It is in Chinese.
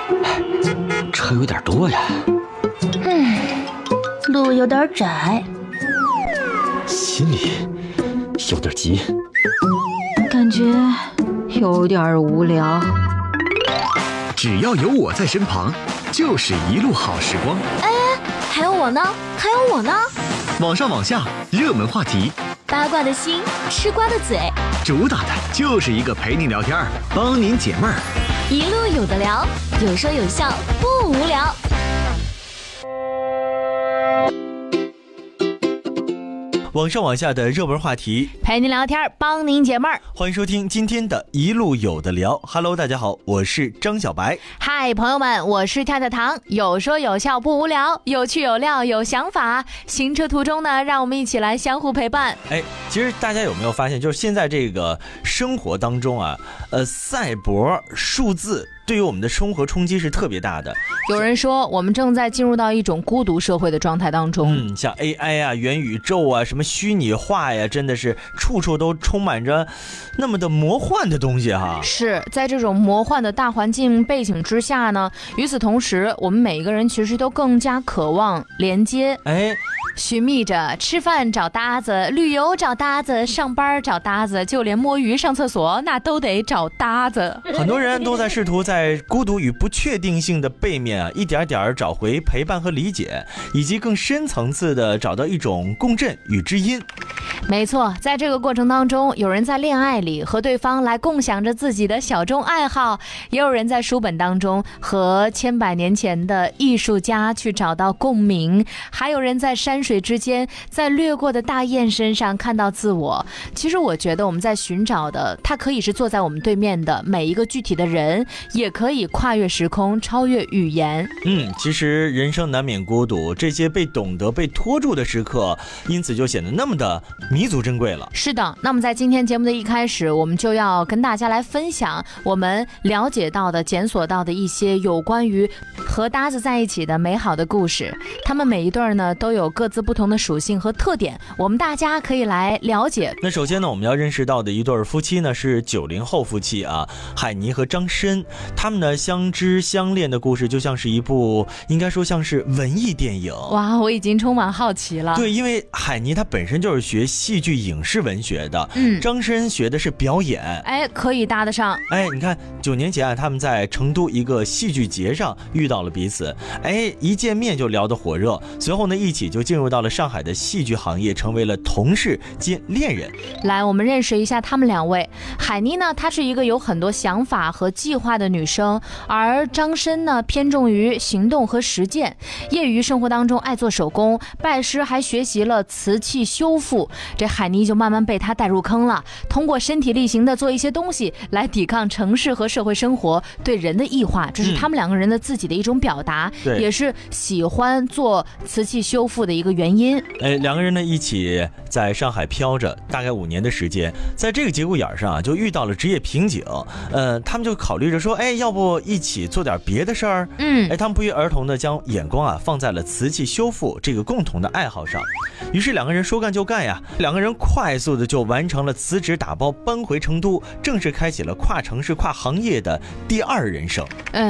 车有点多呀。 路有点窄， 心里有点急， 感觉有点无聊。 只要有我在身旁，就是一路好时光。 还有我呢，还有我呢。 网上网下，热门话题， 八卦的心，吃瓜的嘴， 主打的就是一个陪你聊天，帮您解闷儿， 一路有的聊，有说有笑，不无聊。 网上网下的热门话题， 陪您聊天，帮您解闷儿。 欢迎收听今天的一路有的聊。Hello， 大家好，我是张小白。 嗨，朋友们，我是跳跳糖，有说有笑不无聊，有趣有料有想法。行车途中呢，让我们一起来相互陪伴。 其实大家有没有发现，就是现在这个生活当中啊，赛博数字对于我们的生活冲击是特别大的。 有人说我们正在进入到一种孤独社会的状态当中。 像 AI 啊、元宇宙啊、什么虚拟化呀，真的是处处都充满着那么的魔幻的东西哈。 是在这种魔幻的大环境背景之下呢，与此同时，我们每一个人其实都更加渴望连接。寻觅着吃饭找搭子，旅游找搭子，上班找搭子，就连摸鱼上厕所那都得找搭子。 很多人都在试图在孤独与不确定性的背面啊，一点点找回陪伴和理解，以及更深层次的找到一种共振与知音。 没错，在这个过程当中，有人在恋爱里和对方来共享着自己的小众爱好，也有人在书本当中和千百年前的艺术家去找到共鸣，还有人在山水之间，在掠过的大雁身上看到自我。其实我觉得我们在寻找的，它可以是坐在我们对面的每一个具体的人，也可以跨越时空，超越语言。 其实人生难免孤独，这些被懂得、被拖住的时刻，因此就显得那么的弥足珍贵了。 是的，那么在今天节目的一开始，我们就要跟大家来分享我们了解到的、检索到的一些有关于和搭子在一起的美好的故事。他们每一对呢都有各自不同的属性和特点，我们大家可以来了解。 那首先呢，我们要认识到的一对夫妻呢是90后夫妻啊，海尼和张申。他们呢相知相恋的故事就像是一部，应该说像是文艺电影。 哇，我已经充满好奇了。 对，因为海尼他本身就是学戏剧影视文学的，张申学的是表演， 可以搭得上。 你看9年前啊，他们在成都一个戏剧节上遇到了彼此，一见面就聊得火热，随后呢一起就进入到了上海的戏剧行业，成为了同事兼恋人。 来，我们认识一下他们两位。海妮呢，她是一个有很多想法和计划的女生，而张申呢偏重于行动和实践，业余生活当中爱做手工，拜师还学习了瓷器修复。这海妮就慢慢被他带入坑了，通过身体力行的做一些东西来抵抗城市和社会生活对人的异化，这是他们两个人的自己的一种表达，也是喜欢做瓷器修复的一个原因。 两个人呢一起在上海飘着大概5年的时间，在这个节骨眼上啊，就遇到了职业瓶颈。他们就考虑着说，要不一起做点别的事儿。他们不约而同的将眼光啊放在了瓷器修复这个共同的爱好上。于是两个人说干就干呀，两个人快速的就完成了辞职打包搬回成都，正式开启了跨城市跨行业的第2人生。